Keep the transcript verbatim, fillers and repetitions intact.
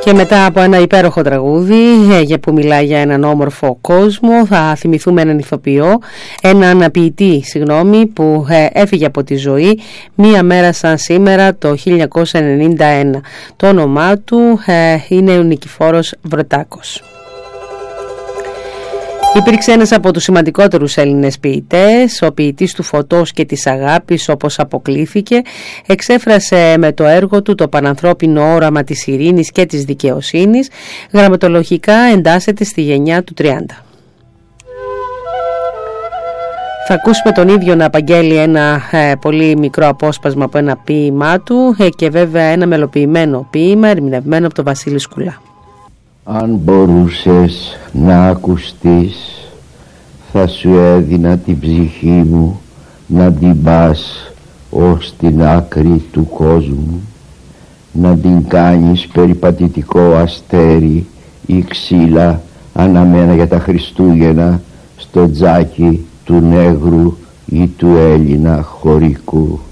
Και μετά από ένα υπέροχο τραγούδι για που μιλάει για έναν όμορφο κόσμο, θα θυμηθούμε έναν ηθοποιό, έναν ποιητή, συγγνώμη, που έφυγε από τη ζωή μία μέρα σαν σήμερα το χίλια εννιακόσια ενενήντα ένα. Το όνομά του είναι ο Νικηφόρος Βρετάκος. Υπήρξε ένας από τους σημαντικότερους Έλληνες ποιητές, ο ποιητής του φωτός και της αγάπης, όπως αποκλήθηκε, εξέφρασε με το έργο του το πανανθρώπινο όραμα της ειρήνης και της δικαιοσύνης, γραμματολογικά εντάσσεται στη γενιά του τριάντα. Θα ακούσουμε τον ίδιο να απαγγέλει ένα ε, πολύ μικρό απόσπασμα από ένα ποίημά του ε, και βέβαια ένα μελοποιημένο ποίημα ερμηνευμένο από τον Βασίλη Σκουλά. Αν μπορούσες να ακουστείς, θα σου έδινα την ψυχή μου να την πας ως την άκρη του κόσμου, να την κάνεις περιπατητικό αστέρι ή ξύλα αναμένα για τα Χριστούγεννα στο τζάκι του νέγρου ή του Έλληνα χωρικού.